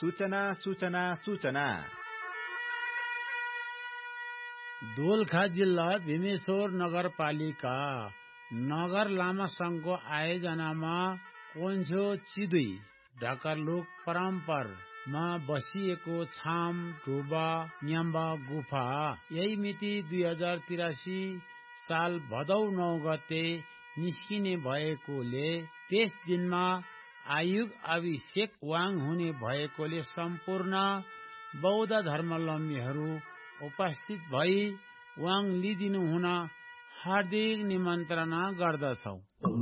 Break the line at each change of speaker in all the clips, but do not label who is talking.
सूचना सूचना सूचना।
दोलखा जिल्ला भीमेश्वर नगरपालिका नगर लामा संघको आयोजनामा कोन्चो चिदुई ढाकालुक परम्परमा बसिएको छाम ढुबा न्याम्बा गुफा यही मिति 2083 साल भदौ 9 गते निस्किने भएकोले त्यस दिनमा आयुग अभिषेक वाङ हुने भएकोले सम्पूर्ण बौद्ध धर्मावलम्बीहरू उपस्थित भई वाङ लिदिनु हुन हार्दिक निमन्त्रणा गर्दछौ।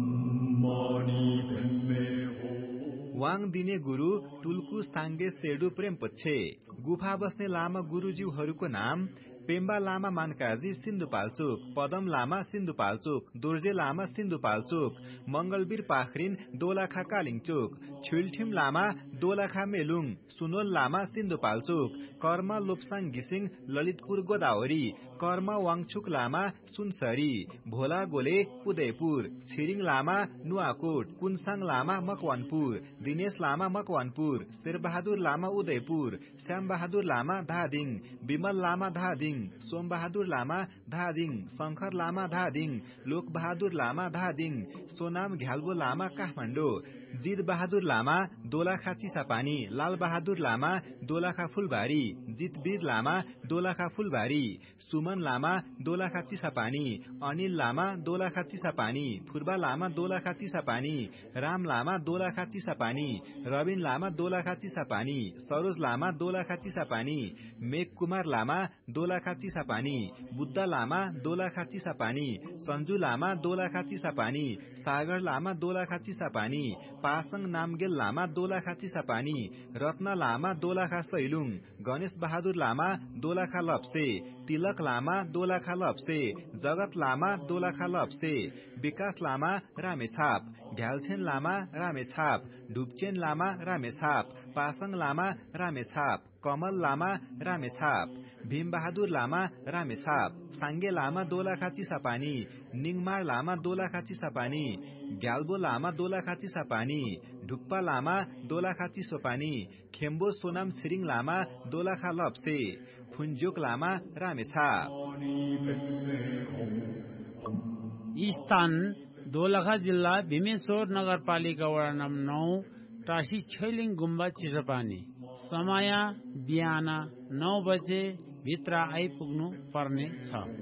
वाङ दिने गुरु टुल्कु साङ्गे सेडु प्रेमपक्षे गुफा बस्ने लामा गुरुज्यूहरूको नाम पेम्बा लामा मानकाजी सिन्धुपाल्चोक, पदम लामा सिन्धुपाल्चोक, दुर्जे लामा सिन्धुपाल्चोक, मंगलवीर पाखरिन दोलाखा कालिङचोक, छिल्ठिम लामा दोलाखा मेलुङ, सुनोल लामा सिन्धुपाल्चोक, कर्म लोप्साङ घिसिङ ललितपुर गोदावरी, कर्म वाङछुक लामा सुनसरी, भोला गोले उदयपुर, छिरिङ लामा नुवाकोट, कुनसाङ लामा मकवानपुर, दिनेश लामा मकवानपुर, शेरबहादुर लामा उदयपुर, श्यामबहादुर लामा धादिङ, विमल लामा धादिङ, सोमबहादुर लामा धादिङ, शंकर लामा धादिङ, लोकबहादुर लामा धादिङ, सोनाम घ्याल्बो लामा काठमाडौँ, जित बहादुर लामा दोलाखा चिसापानी, लाल बहादुर लामा दोलाखा फुलबारी, जितवीर लामा दोलाखा फुलबारी, सुमन लामा दोलाखा चिसापानी, अनिल लामा दोलाखा चिसापानी, फुर्बा लामा दोलाखा चिसापानी, राम लामा दोलाखा चिसापानी, रविन लामा दोलाखा चिसापानी, सरोज लामा दोलाखा चिसापानी, मेघ कुमार लामा दोलाखा चिसापानी, बुद्ध लामा दोलाखा चिसापानी, सञ्जु लामा दोलाखा चिसापानी, सागर लामा दोलाखा चिसापानी, पासङ नामगेल लामा दोलाखा चिसापानी, रत्न लामा दोलाखा सैलुङ, गणेश बहादुर लामा दोलाखा लप्से, तिलक लामा दोलाखा लप्से, जगत लामा दोलाखा लप्से, विकास लामा रामेछाप, घ्यालछेन लामा रामेछाप, ढुपचेन लामा रामेछाप, पासङ लामा रामेछाप, कमल लामा रामेछाप, भीमबहादुर लामा रामेछाप, साङ्गे लामा दोलाखा चिसापानी, निङमार लामा दोलाखा चिसापानी, ग्याल्बो लामा दोलाखा चिसापानी, ढुक्पा लामा दोलाखा चिसोपानी, खेम्बो सोनाम छिरिङ लामा दोलाखा लप्से, फुन्जोक लामा रामेछाप।
स्थान दोलखा जिल्ला भीमेश्वर नगरपालिका वडा नम्बर 9 टासी छैलिङ गुम्बा चिसोपानी। समय बिहान 9 बजे भित्र आइपुग्नु पर्ने छ।